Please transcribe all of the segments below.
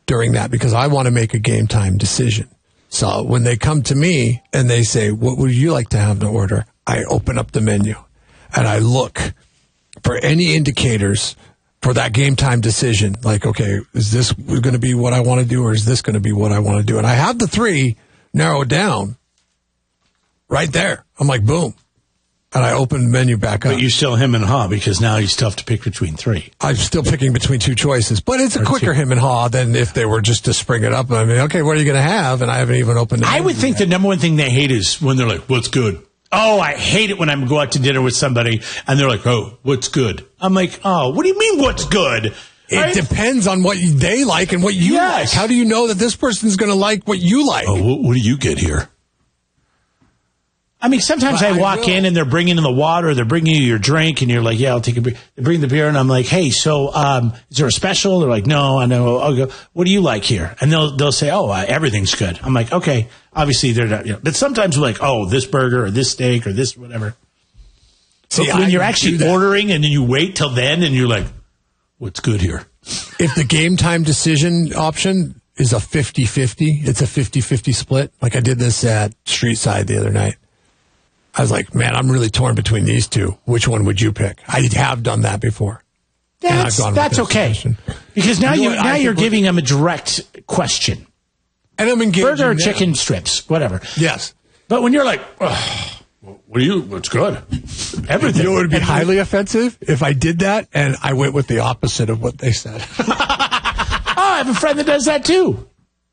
during that because I want to make a game time decision. So when they come to me and they say, what would you like to have to order? I open up the menu and I look for any indicators for that game time decision. Like, okay, is this going to be what I want to do or is this going to be what I want to do? And I have the three narrowed down right there. I'm like, boom. And I open the menu back up. But you still him and haw because now he's tough to pick between three. I'm still picking between two choices. But it's a quicker him and haw than if they were just to spring it up. I mean, okay, what are you going to have? And I haven't even opened it. I would think the number one thing they hate is when they're like, what's good? Oh, I hate it when I go out to dinner with somebody and they're like, oh, what's good? I'm like, oh, what do you mean what's good? It depends on what they like and what you like. How do you know that this person's going to like what you like? Oh, what do you get here? I mean, sometimes I walk in and they're bringing in the water, they're bringing you your drink, and you're like, yeah, I'll take a beer. They bring the beer, and I'm like, hey, so is there a special? They're like, no, I know. I'll go, what do you like here? And they'll say, oh, everything's good. I'm like, okay, obviously they're not, but sometimes we're like, oh, this burger or this steak or this whatever. So when you're actually ordering and then you wait till then and you're like, what's good here? If the game time decision option is a 50-50, it's a 50-50 split. Like I did this at Street Side the other night. I was like, man, I'm really torn between these two. Which one would you pick? I have done that before. That's okay. Decision. Because now you're giving them a direct question. And I'm engaging burger or chicken strips, whatever. Yes. But when you're like, what's good? Everything. You know what would be highly offensive? If I did that and I went with the opposite of what they said. I have a friend that does that too.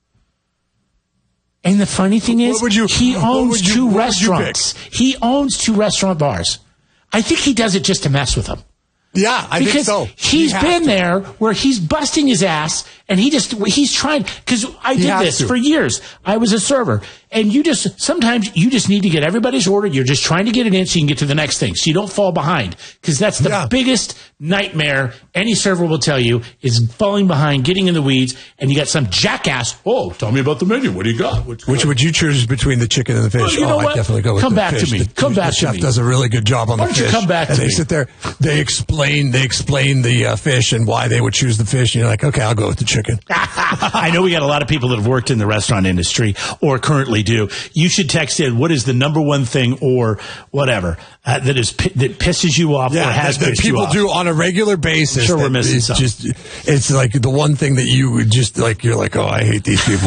And the funny thing is, he owns two restaurants. He owns two restaurant bars. I think he does it just to mess with them. Yeah, I think so. He's been there where he's busting his ass and he's trying, because I did this for years. I was a server. And sometimes you just need to get everybody's order. You're just trying to get it in so you can get to the next thing. So you don't fall behind. Because that's the biggest nightmare any server will tell you is falling behind, getting in the weeds, and you got some jackass, oh, tell me about the menu. What do you got? Which would you choose between the chicken and the fish? Well, you know what? I'd definitely go with the fish. Come back to me. Come back to me. The chef does a really good job on the fish. Why don't you come back to me? They sit there, they explain the fish and why they would choose the fish. And you're like, okay, I'll go with the chicken. I know we got a lot of people that have worked in the restaurant industry or currently do. You should text in what is the number one thing or whatever that pisses you off or has pissed you off. That people do on a regular basis. I'm sure we're missing something. It's like the one thing that you would just like. You're like, oh, I hate these people.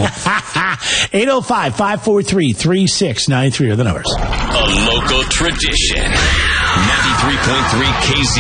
805-543-3693 are the numbers. A local tradition. 93.3 KZ.